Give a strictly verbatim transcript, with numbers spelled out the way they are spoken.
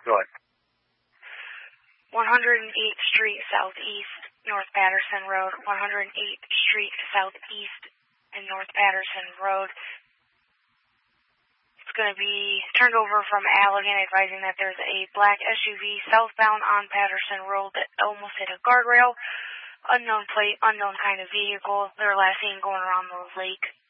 Good. one hundred eighth Street Southeast, North Patterson Road, one hundred eighth Street Southeast and North Patterson Road. It's going to be turned over from Allegan, advising that there's a black S U V southbound on Patterson Road that almost hit a guardrail. Unknown plate, unknown kind of vehicle. They were last seen going around the lake.